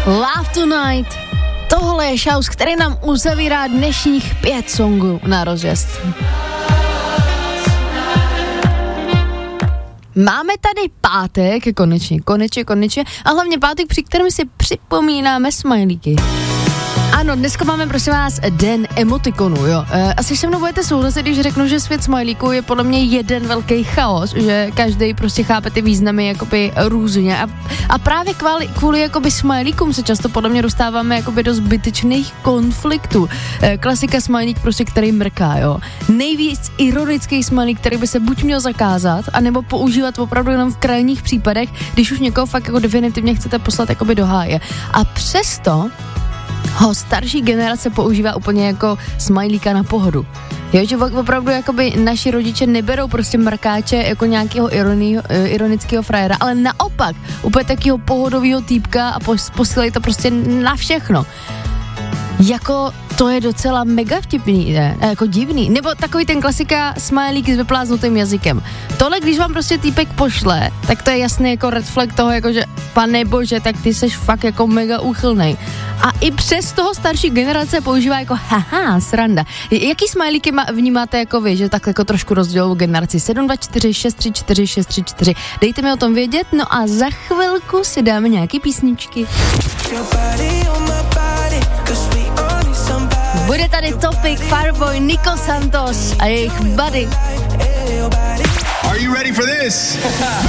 Love Tonight. Tohle je šaus, který nám uzavírá dnešních 5 songů na rozjezd. Máme tady pátek, konečně, a hlavně pátek, při kterém si připomínáme smajlíky. Ano, dneska máme, prosím vás, den emotikonů, jo. Asi se mnou budete souhlasit, když řeknu, že svět smajlíků je podle mě jeden velký chaos, že každý prostě chápe ty významy jakoby různě a právě kvůli jakoby smajlíkům se často podle mě dostáváme jakoby do zbytečných konfliktů. Klasika smajlík prostě, který mrká, jo. Nejvíc ironický smajlík, který by se buď měl zakázat, anebo používat opravdu jenom v krajních případech, když už někoho fakt jako definitivně chcete poslat jakoby do háje. A přesto ho starší generace používá úplně jako smajlíka na pohodu. Jo, že opravdu jakoby naši rodiče neberou prostě mrkáče jako nějakého ironického frajera, ale naopak úplně takého pohodového týpka a posílají to prostě na všechno. Jako to je docela mega vtipný, ne? Jako divný. Nebo takový ten klasika smajlík s vypláznutým jazykem. Tohle, když vám prostě týpek pošle, tak to je jasný jako red flag toho, jako že pane bože, tak ty seš fakt jako mega úchylnej. A i přes toho starší generace používá jako haha, sranda. Jaký smajlíky vnímáte jako vy, že tak jako trošku rozdělou generaci 724 634 634. Dejte mi o tom vědět, no a za chvilku si dáme nějaký písničky. Bude tady Topic, Fireboy, Nico Santos a jejich Buddy. Are you ready for this?